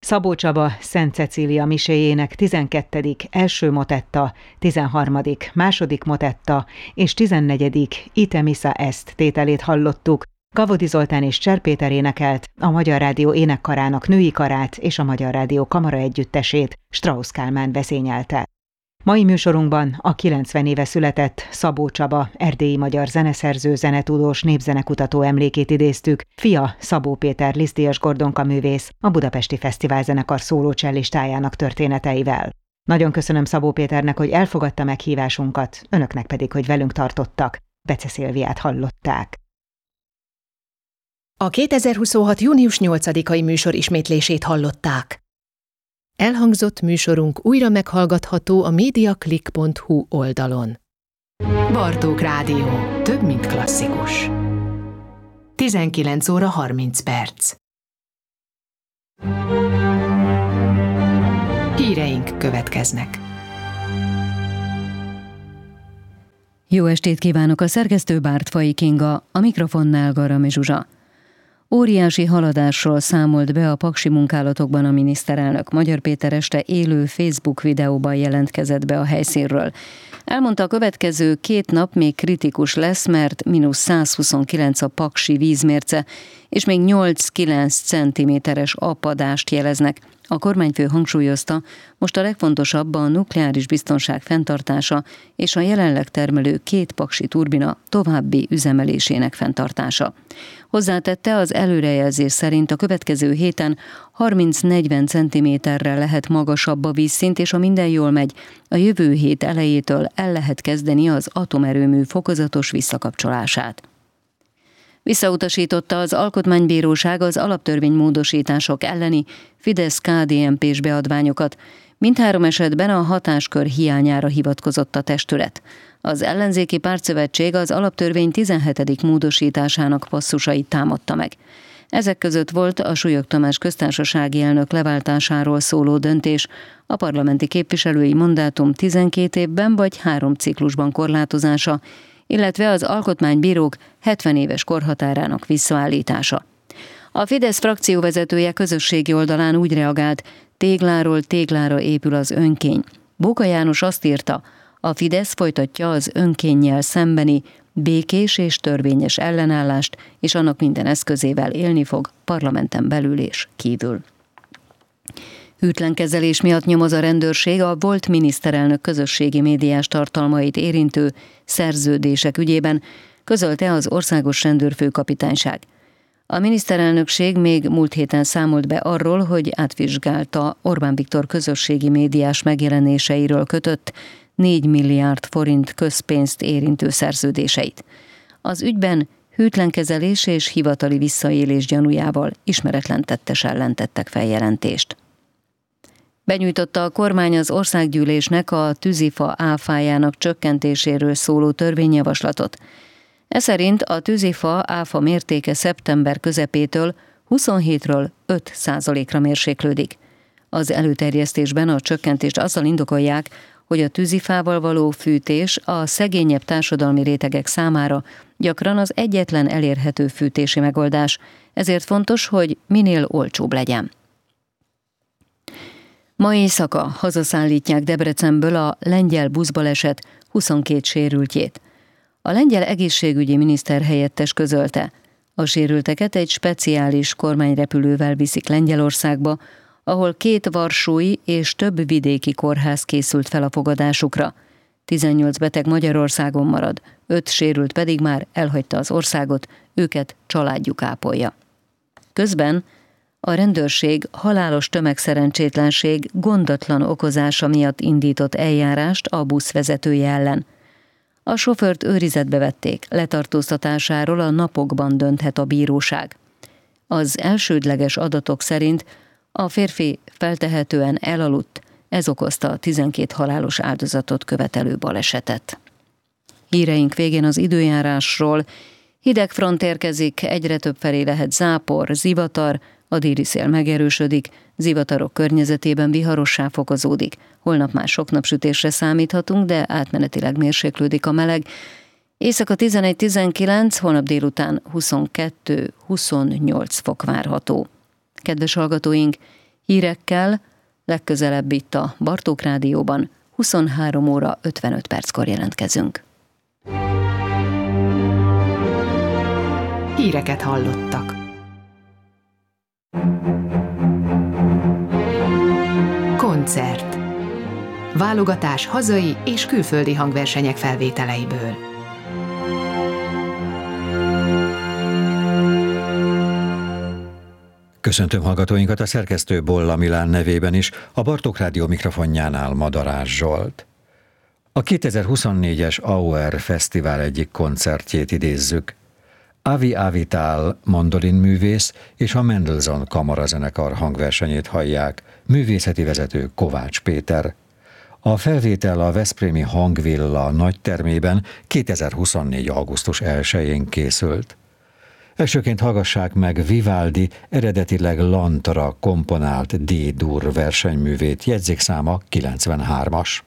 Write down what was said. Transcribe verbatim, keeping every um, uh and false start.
Szabó Csaba Szent Cecília miséjének tizenkettedik első motetta, tizenharmadik második motetta és tizennegyedik Ite missa est tételét hallottuk. Kavodi Zoltán és Cser Péter énekelt, a Magyar Rádió énekkarának női karát és a Magyar Rádió kamara együttesét Strauss Kálmán vezényelte. Mai műsorunkban a kilencven éve született Szabó Csaba, erdélyi magyar zeneszerző, zenetudós, népzenekutató emlékét idéztük, fia Szabó Péter Lisztdíjas Gordonka művész, a Budapesti Fesztiválzenekar szólócsellistájának történeteivel. Nagyon köszönöm Szabó Péternek, hogy elfogadta meghívásunkat, önöknek pedig, hogy velünk tartottak. Bece Szilviát hallották. A kétezer-huszonhat. június nyolcadikai műsor ismétlését hallották. Elhangzott műsorunk újra meghallgatható a mediaclick pont hu oldalon. Bartók Rádió. Több, mint klasszikus. tizenkilenc óra harminc perc. Híreink következnek. Jó estét kívánok, a szerkesztő Bártfai Kinga, a mikrofonnál Garami Zsuzsa. Óriási haladásról számolt be a paksi munkálatokban a miniszterelnök. Magyar Péter este élő Facebook videóban jelentkezett be a helyszínről. Elmondta, a következő két nap még kritikus lesz, mert mínusz százhuszonkilenc a paksi vízmérce, és még nyolc-kilenc centiméteres apadást jeleznek. A kormányfő hangsúlyozta, most a legfontosabb a nukleáris biztonság fenntartása és a jelenleg termelő két paksi turbina további üzemelésének fenntartása. Hozzátette, az előrejelzés szerint a következő héten harminc-negyven centiméterre lehet magasabb a vízszint, és ha minden jól megy, a jövő hét elejétől el lehet kezdeni az atomerőmű fokozatos visszakapcsolását. Visszautasította az Alkotmánybíróság az alaptörvénymódosítások elleni Fidesz-ká dé en pés beadványokat. Mindhárom esetben a hatáskör hiányára hivatkozott a testület. Az ellenzéki pártszövetség az alaptörvény tizenhetedik módosításának passzusait támadta meg. Ezek között volt a Súlyog Tamás köztársasági elnök leváltásáról szóló döntés, a parlamenti képviselői mandátum tizenkét évben vagy három ciklusban korlátozása, illetve az alkotmánybírók hetven éves korhatárának visszaállítása. A Fidesz frakcióvezetője közösségi oldalán úgy reagált, tégláról téglára épül az önkény. Bóka János azt írta, a Fidesz folytatja az önkénnyel szembeni békés és törvényes ellenállást, és annak minden eszközével élni fog parlamenten belül és kívül. Hűtlen kezelés miatt nyomoz a rendőrség a volt miniszterelnök közösségi médiás tartalmait érintő szerződések ügyében, közölte az Országos Rendőrfőkapitányság. A miniszterelnökség még múlt héten számolt be arról, hogy átvizsgálta Orbán Viktor közösségi médiás megjelenéseiről kötött négy milliárd forint közpénzt érintő szerződéseit. Az ügyben hűtlen kezelés és hivatali visszaélés gyanújával ismeretlen tettes ellen tettek feljelentést. Benyújtotta a kormány az országgyűlésnek a tűzifa áfájának csökkentéséről szóló törvényjavaslatot. Ez szerint a tűzifa áfa mértéke szeptember közepétől huszonhétről öt százalékra mérséklődik. Az előterjesztésben a csökkentést azzal indokolják, hogy a tűzifával való fűtés a szegényebb társadalmi rétegek számára gyakran az egyetlen elérhető fűtési megoldás, ezért fontos, hogy minél olcsóbb legyen. Ma éjszaka hazaszállítják Debrecenből a lengyel buszbaleset huszonkét sérültjét. A lengyel egészségügyi miniszter helyettes közölte, a sérülteket egy speciális kormányrepülővel viszik Lengyelországba, ahol két varsói és több vidéki kórház készült fel a fogadásukra. tizennyolc beteg Magyarországon marad, öt sérült pedig már elhagyta az országot, őket családjuk ápolja. Közben a rendőrség halálos tömegszerencsétlenség gondatlan okozása miatt indított eljárást a busz vezetője ellen. A sofőrt őrizetbe vették, letartóztatásáról a napokban dönthet a bíróság. Az elsődleges adatok szerint a férfi feltehetően elaludt, ez okozta a tizenkét halálos áldozatot követelő balesetet. Híreink végén az időjárásról. Hideg front érkezik, egyre több felé lehet zápor, zivatar, a déli szél megerősödik, zivatarok környezetében viharossá fokozódik. Holnap már sok napsütésre számíthatunk, de átmenetileg mérséklődik a meleg. Éjszaka tizenegy-tizenkilenc, holnap délután huszonkettő-huszonnyolc fok várható. Kedves hallgatóink, Hírekkel legközelebb itt a Bartók Rádióban huszonhárom óra ötvenöt perckor jelentkezünk. Híreket hallottak. Koncert. Válogatás hazai és külföldi hangversenyek felvételeiből. Köszöntöm hallgatóinkat a szerkesztő Bolla Milán nevében is, a Bartók Rádió mikrofonjánál Madarás Zsolt. A kétezer-huszonnégyes Auer Fesztivál egyik koncertjét idézzük. Avi Avital mandolinművész és a Mendelssohn Kamarazenekar hangversenyét hallják, művészeti vezető Kovács Péter. A felvétel a veszprémi Hangvilla nagytermében kétezer-huszonnégy. augusztus elsején készült. Elsőként hallgassák meg Vivaldi eredetileg Lantra komponált D-dur versenyművét, jegyzékszáma kilencvenhármas.